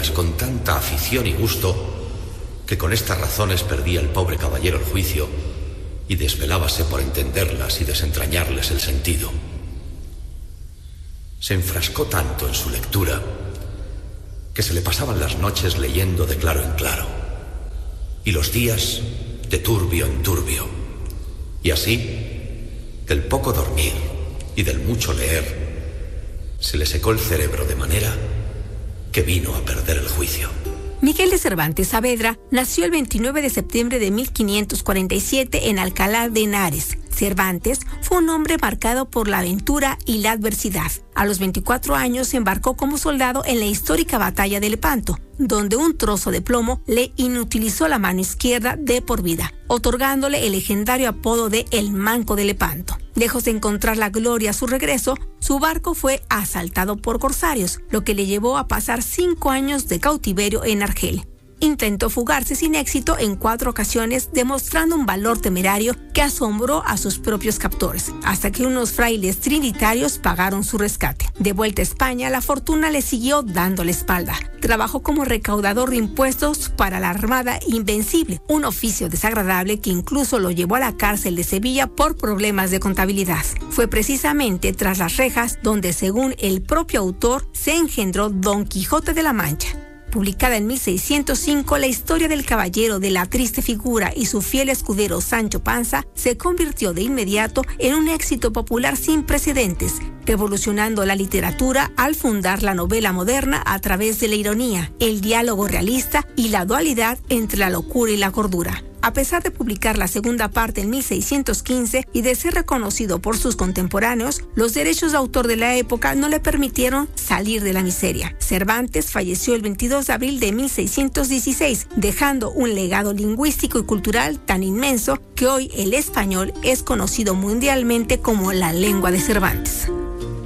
ellas con tanta afición y gusto que con estas razones perdía el pobre caballero el juicio y desvelábase por entenderlas y desentrañarles el sentido. Se enfrascó tanto en su lectura que se le pasaban las noches leyendo de claro en claro y los días de turbio en turbio. Y así, del poco dormir y del mucho leer, se le secó el cerebro de manera que vino a perder el juicio. Miguel de Cervantes Saavedra nació el 29 de septiembre de 1547 en Alcalá de Henares. Cervantes fue un hombre marcado por la aventura y la adversidad. A los 24 años se embarcó como soldado en la histórica batalla de Lepanto, donde un trozo de plomo le inutilizó la mano izquierda de por vida, otorgándole el legendario apodo de El Manco de Lepanto. Lejos de encontrar la gloria a su regreso, su barco fue asaltado por corsarios, lo que le llevó a pasar 5 años de cautiverio en Argel. Intentó fugarse sin éxito en 4 ocasiones, demostrando un valor temerario que asombró a sus propios captores, hasta que unos frailes trinitarios pagaron su rescate. De vuelta a España, la fortuna le siguió dando la espalda. Trabajó como recaudador de impuestos para la Armada Invencible, un oficio desagradable que incluso lo llevó a la cárcel de Sevilla por problemas de contabilidad. Fue precisamente tras las rejas donde, según el propio autor, se engendró Don Quijote de la Mancha. Publicada en 1605, la historia del caballero de la triste figura y su fiel escudero Sancho Panza se convirtió de inmediato en un éxito popular sin precedentes, revolucionando la literatura al fundar la novela moderna a través de la ironía, el diálogo realista y la dualidad entre la locura y la cordura. A pesar de publicar la segunda parte en 1615 y de ser reconocido por sus contemporáneos, los derechos de autor de la época no le permitieron salir de la miseria. Cervantes falleció el 22 de abril de 1616, dejando un legado lingüístico y cultural tan inmenso que hoy el español es conocido mundialmente como la lengua de Cervantes.